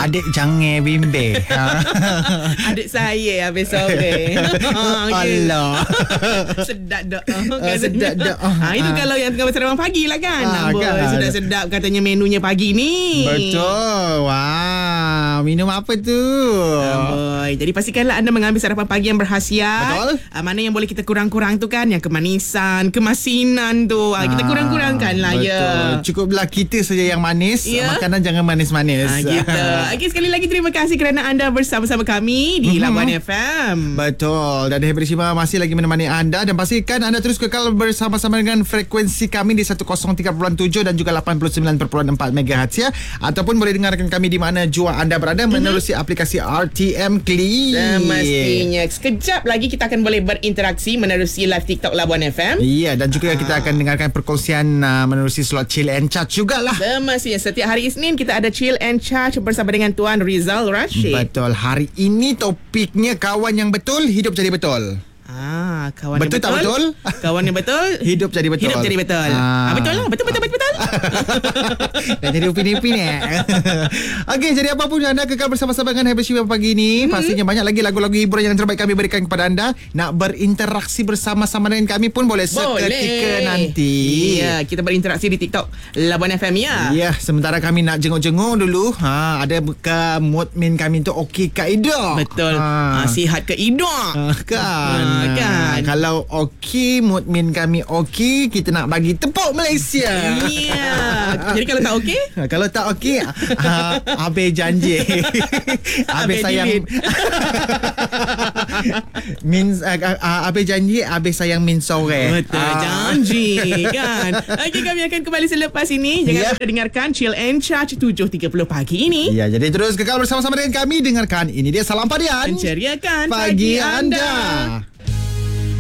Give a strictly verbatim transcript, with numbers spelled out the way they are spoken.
Adik jangan bimbe. Adik saya habis sore. Allah. Sedap dak. Ah, sedap dak. Ha, itu kalau yang tengah sarapan pagi lah kan. Ah, Amboi, kan. sedap-sedap katanya menunya pagi ni. Betul. Wah, minum apa tu? Amboi, jadi pastikanlah anda mengambil sarapan pagi yang berkhasiat. Betul. Uh, mana yang boleh kita kurang-kurang tu kan, yang kemanisan, kemasinan tu. Uh, kita kurang-kurangkan lah betul. ya. Cukuplah kita saja yang manis. Ya. Makanan jangan manis-manis. Ha, gitu. Okey, sekali lagi terima kasih kerana anda bersama-sama kami di Mhm. Labuan F M. Betul. Dan Hebri Shima masih lagi menemani anda, dan pastikan anda terus kekal bersama-sama dengan frekuensi kami di seratus tiga perpuluhan tujuh dan juga lapan puluh sembilan perpuluhan empat megahertz ya. Ataupun boleh dengarkan kami di mana jua anda berada mm-hmm. menerusi aplikasi R T M Klik. Semestinya. Sekejap lagi kita akan boleh berinteraksi menerusi live TikTok Labuan F M. Ya, dan juga ah. kita akan dengarkan perkongsian uh, menerusi slot Chill and Charge jugalah. Semestinya. Setiap hari Isnin kita ada Chill and Charge bersama dengan Tuan Rizal Rashid. Betul. Hari ini topiknya kawan yang betul hidup jadi betul. Ah, kawan betul, yang betul. tak betul? Kawan yang betul hidup jadi betul. Hidup jadi betul. Ah. Ah, betul lah. Betul betul betul betul. Dah jadi upin-upin eh. Okey, jadi apapun anda kekal bersama-sama dengan Hebri Shima pagi ni. Hmm. Pastinya banyak lagi lagu-lagu hiburan yang terbaik kami berikan kepada anda. Nak berinteraksi bersama-sama dengan kami pun boleh, boleh. seketika nanti. Ya, kita berinteraksi di TikTok Labuan F M ya. Ya, sementara kami nak jenguk-jenguk dulu. Ha, ada ke moodmin kami tu okey ke Ida? Betul. Ha. Ha, sihat ke Ida? Ha, kan. Ha, kan. Kalau okey, moodmin kami okey, kita nak bagi tepuk Malaysia. Ya. Jadi kalau tak okey? Kalau tak okey, uh, Abe janji. Abe sayang. min uh, uh, Abe janji, Abe sayang min sore. Betul, uh. janji kan. Okey, kami akan kembali selepas ini. Jangan lupa yeah. dengarkan Chill and Charge tujuh tiga puluh pagi ini. Ya, jadi terus kekal bersama-sama dengan kami. Dengarkan ini dia Salam Padian. Menceriakan pagi, pagi anda. anda.